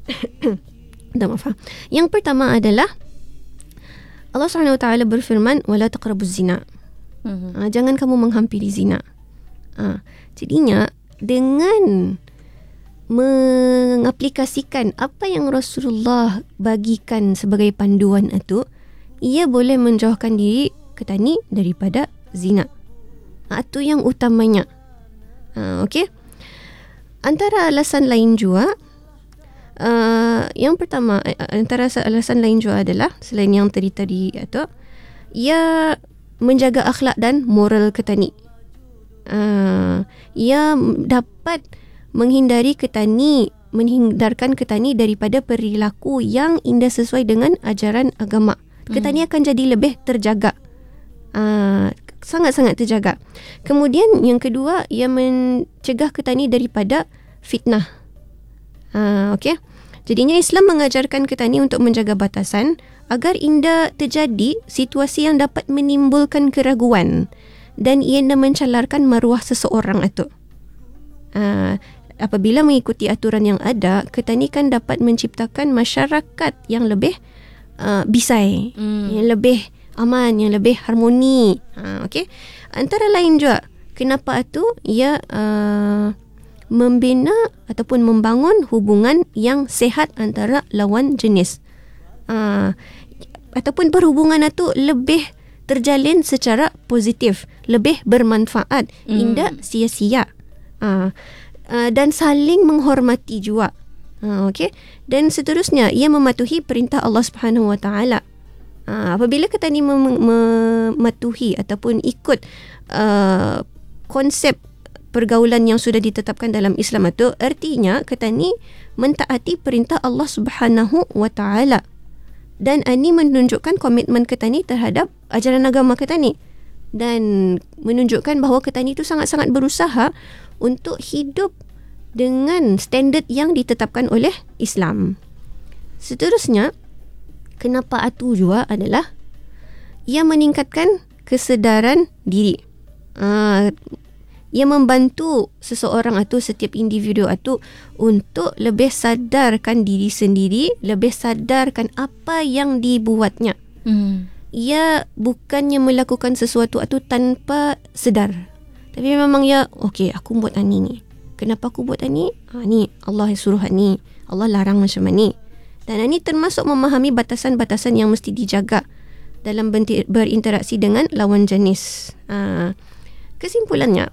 Yang pertama adalah Allah SWT berfirman, wala taqrabuz zina. Jangan kamu menghampiri zina. Jadinya dengan mengaplikasikan apa yang Rasulullah bagikan sebagai panduan itu, ia boleh menjauhkan diri ketani daripada zina. Itu yang utamanya. Okey. Antara alasan lain juga, yang pertama, antara alasan lain juga adalah selain yang tadi itu, ia menjaga akhlak dan moral ketani. Ia dapat menghindarkan ketani daripada perilaku yang tidak sesuai dengan ajaran agama. Ketani akan jadi lebih terjaga. Sangat-sangat terjaga. Kemudian yang kedua, ia mencegah ketani daripada fitnah. Okey. Jadinya Islam mengajarkan ketani untuk menjaga batasan agar tidak terjadi situasi yang dapat menimbulkan keraguan dan ia mencalarkan maruah seseorang itu. Apabila mengikuti aturan yang ada, ketani kan dapat menciptakan masyarakat yang lebih bisai, yang lebih aman, yang lebih harmoni. Okey. Antara lain juga, kenapa itu ia membina ataupun membangun hubungan yang sehat antara lawan jenis. Ataupun perhubungan itu lebih terjalin secara positif, lebih bermanfaat, tidak sia-sia. Dan saling menghormati juga. Okey. Dan seterusnya, ia mematuhi perintah Allah Subhanahu Wa Taala. Apabila ketani mematuhi ataupun ikut konsep pergaulan yang sudah ditetapkan dalam Islam itu, artinya ketani mentaati perintah Allah Subhanahu Wa Taala. Dan ini menunjukkan komitmen ketani terhadap ajaran agama ketani dan menunjukkan bahawa ketani itu sangat-sangat berusaha untuk hidup dengan standard yang ditetapkan oleh Islam. Seterusnya, kenapa itu juga adalah ia meningkatkan kesedaran diri. Ia membantu seseorang itu, setiap individu itu untuk lebih sadarkan diri sendiri, lebih sadarkan apa yang dibuatnya. Ia bukannya melakukan sesuatu itu tanpa sedar. Tapi memang ia, okey, aku buat ini ni. Kenapa aku buat ini? Ni Allah suruh ni. Allah larang macam ni. Dan ini termasuk memahami batasan-batasan yang mesti dijaga dalam berinteraksi dengan lawan jenis. Kesimpulannya,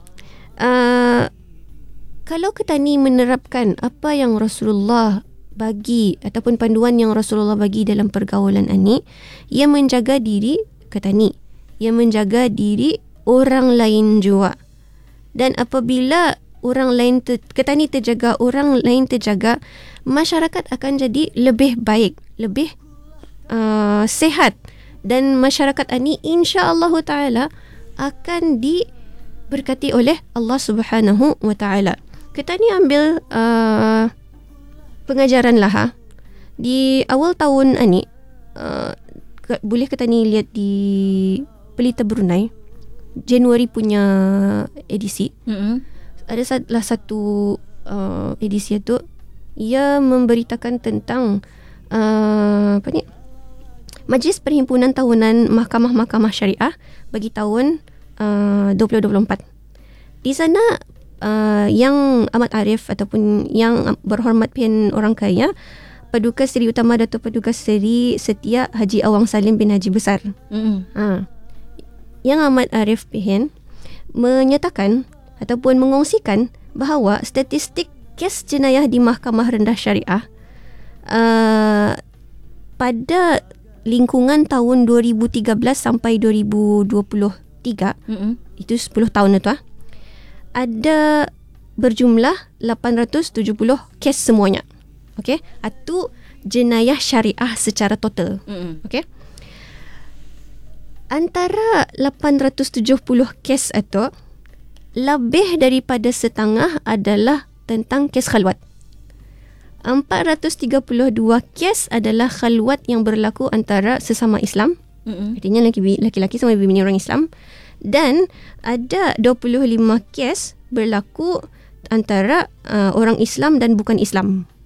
kalau ketani menerapkan apa yang Rasulullah bagi ataupun panduan yang Rasulullah bagi dalam pergaulan ini, ia menjaga diri ketani, ia menjaga diri orang lain juga. Dan apabila orang lain ketani terjaga, orang lain terjaga, masyarakat akan jadi lebih baik, lebih sehat, dan masyarakat ini insya-Allah taala akan diberkati oleh Allah Subhanahu Wa Taala. Ketani ambil pengajaran lah di awal tahun ini. Boleh ketani lihat di Pelita Brunei Januari punya edisi. Ada salah satu edisi itu, ia memberitakan tentang Majlis Perhimpunan Tahunan Mahkamah-Mahkamah Syariah bagi tahun 2024. Di sana yang amat arif ataupun yang berhormat pian orang kaya, Paduka Seri Utama Datuk Paduka Seri Setia Haji Awang Salim bin Haji Besar. Yang amat arif pian menyatakan ataupun mengongsikan bahawa statistik kes jenayah di Mahkamah Rendah Syariah pada lingkungan tahun 2013 sampai 2023, itu 10 tahun itu, ada berjumlah 870 kes semuanya. Okey, itu jenayah syariah secara total. Okey. Antara 870 kes itu, lebih daripada setengah adalah tentang kes khalwat. 432 kes adalah khalwat yang berlaku antara sesama Islam. Artinya laki-laki sama bini orang Islam. Dan ada 25 kes berlaku antara orang Islam dan bukan Islam.